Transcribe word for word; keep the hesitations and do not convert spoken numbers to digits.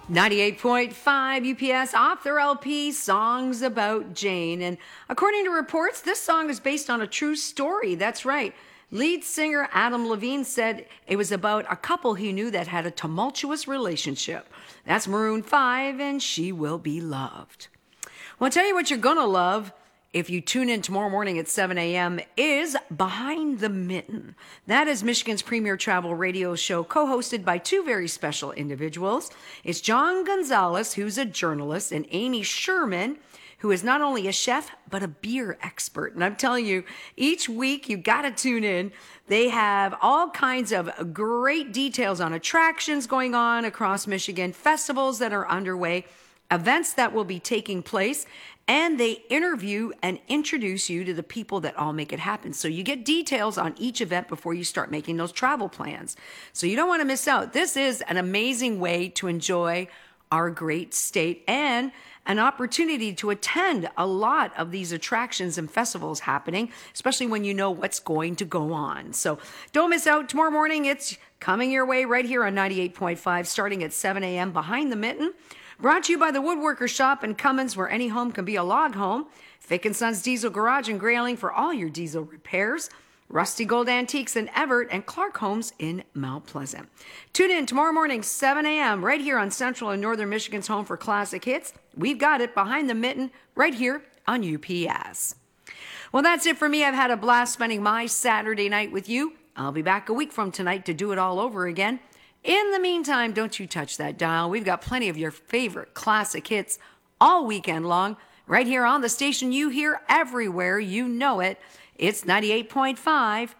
ninety-eight point five U P S off their L P, Songs About Jane. And according to reports, this song is based on a true story. That's right. Lead singer Adam Levine said it was about a couple he knew that had a tumultuous relationship. That's Maroon five, and She Will Be Loved. Well, I'll tell you what you're going to love if you tune in tomorrow morning at seven a.m. is Behind the Mitten. That is Michigan's premier travel radio show, co-hosted by two very special individuals. It's John Gonzalez, who's a journalist, and Amy Sherman, who is not only a chef, but a beer expert. And I'm telling you, each week you got to tune in. They have all kinds of great details on attractions going on across Michigan, festivals that are underway, events that will be taking place, and they interview and introduce you to the people that all make it happen. So you get details on each event before you start making those travel plans. So you don't want to miss out. This is an amazing way to enjoy our great state and an opportunity to attend a lot of these attractions and festivals happening, especially when you know what's going to go on. So don't miss out. Tomorrow morning, it's coming your way right here on ninety-eight point five, starting at seven a.m. Behind the Mitten. Brought to you by the Woodworker Shop in Cummins, where any home can be a log home. Fick and Sons Diesel Garage in Grayling for all your diesel repairs. Rusty Gold Antiques in Everett, and Clark Homes in Mount Pleasant. Tune in tomorrow morning, seven a.m., right here on Central and Northern Michigan's home for classic hits. We've got it Behind the Mitten right here on U P S. Well, that's it for me. I've had a blast spending my Saturday night with you. I'll be back a week from tonight to do it all over again. In the meantime, don't you touch that dial. We've got plenty of your favorite classic hits all weekend long, right here on the station you hear everywhere. You know it. It's ninety-eight point five